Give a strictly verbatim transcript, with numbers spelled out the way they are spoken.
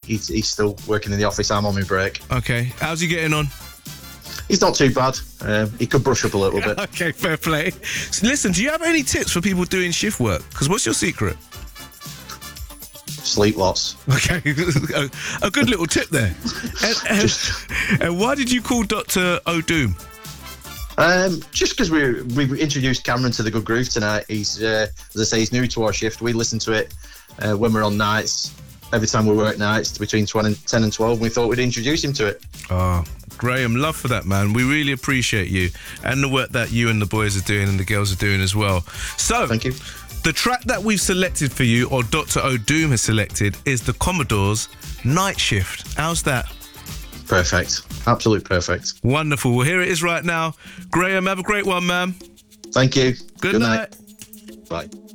he's, he's still working in the office. I'm on my break. Okay. How's he getting on? He's not too bad. Um, he could brush up a little bit. Okay, fair play. So listen, do you have any tips for people doing shift work? Because what's your secret? Sleep lots. Okay, a, a good little tip there. And, and, Just- and why did you call Doctor O'Doom? Um, just because we we introduced Cameron to the Good Groove tonight. He's, uh, as I say, he's new to our shift. We listen to it uh, when we're on nights. Every time we work nights between ten and twelve, we thought we'd introduce him to it. Oh, Graham, love for that, man. We really appreciate you and the work that you and the boys are doing and the girls are doing as well. So, Thank you. The track that we've selected for you, or Doctor O'Doom has selected, is the Commodores' Night Shift. How's that? Perfect. Absolute perfect. Wonderful. Well, here it is right now. Graham, have a great one, man. Thank you. Good, night. night. Bye.